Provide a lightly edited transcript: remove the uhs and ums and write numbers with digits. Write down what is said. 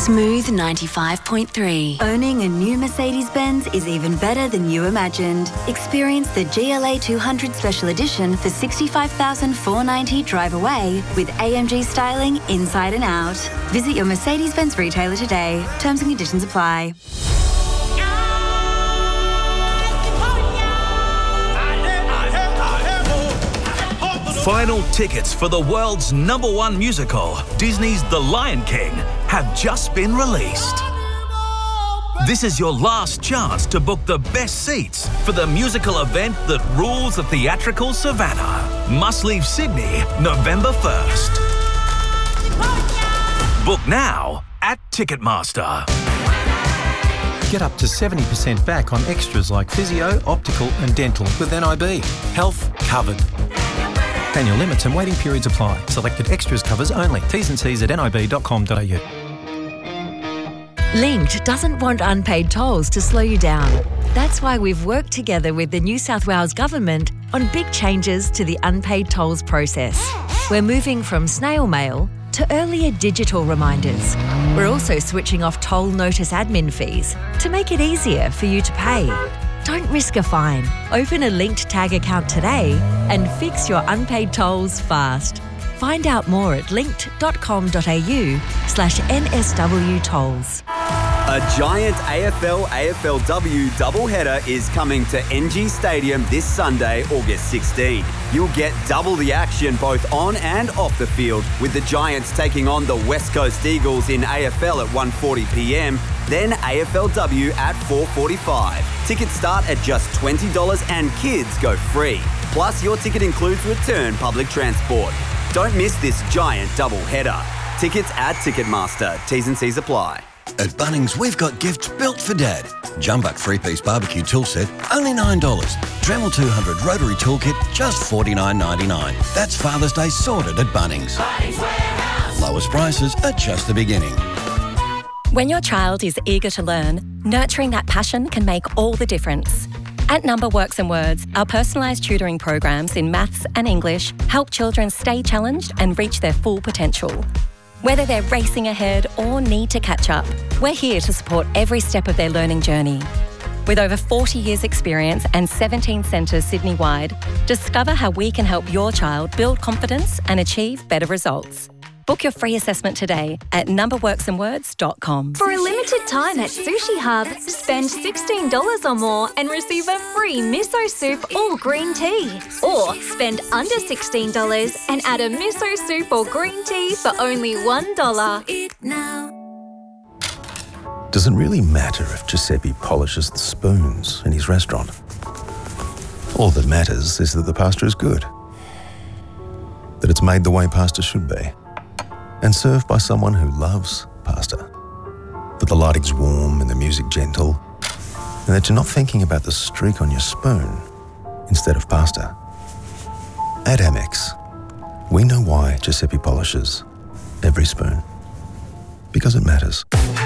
Smooth 95.3. Owning a new Mercedes-Benz is even better than you imagined. Experience the GLA 200 Special Edition for $65,490 drive away with AMG styling inside and out. Visit your Mercedes-Benz retailer today. Terms and conditions apply. Final tickets for the world's #1 musical, Disney's The Lion King, have just been released. This is your last chance to book the best seats for the musical event that rules the theatrical savannah. Must leave Sydney November 1st. Book now at Ticketmaster. Get up to 70% back on extras like physio, optical and dental with NIB. Health covered. Annual limits and waiting periods apply. Selected extras covers only. T's and C's at nib.com.au. Linked doesn't want unpaid tolls to slow you down. That's why we've worked together with the New South Wales Government on big changes to the unpaid tolls process. We're moving from snail mail to earlier digital reminders. We're also switching off toll notice admin fees to make it easier for you to pay. Don't risk a fine. Open a Linked Tag account today and fix your unpaid tolls fast. Find out more at linked.com.au/NSW tolls. A giant AFL-AFLW doubleheader is coming to NG Stadium this Sunday, August 16. You'll get double the action both on and off the field, with the Giants taking on the West Coast Eagles in AFL at 1:40 p.m, then AFLW at 4:45. Tickets start at just $20 and kids go free. Plus, your ticket includes return public transport. Don't miss this giant doubleheader. Tickets at Ticketmaster. T's and C's apply. At Bunnings, we've got gifts built for Dad. Jumbuck 3-piece barbecue tool set, only $9. Dremel 200 rotary toolkit, just $49.99. That's Father's Day sorted at Bunnings. Bunnings Warehouse. Lowest prices are just the beginning. When your child is eager to learn, nurturing that passion can make all the difference. At Number Works and Words, our personalised tutoring programs in maths and English help children stay challenged and reach their full potential. Whether they're racing ahead or need to catch up, we're here to support every step of their learning journey. With over 40 years' experience and 17 centres Sydney-wide, discover how we can help your child build confidence and achieve better results. Book your free assessment today at numberworksandwords.com. For a limited time at Sushi Hub, spend $16 or more and receive a free miso soup or green tea. Or spend under $16 and add a miso soup or green tea for only $1. Does it really matter if Giuseppe polishes the spoons in his restaurant? All that matters is that the pasta is good. That it's made the way pasta should be. And served by someone who loves pasta. That the lighting's warm and the music gentle. And that you're not thinking about the streak on your spoon instead of pasta. At Amex, we know why Giuseppe polishes every spoon. Because it matters.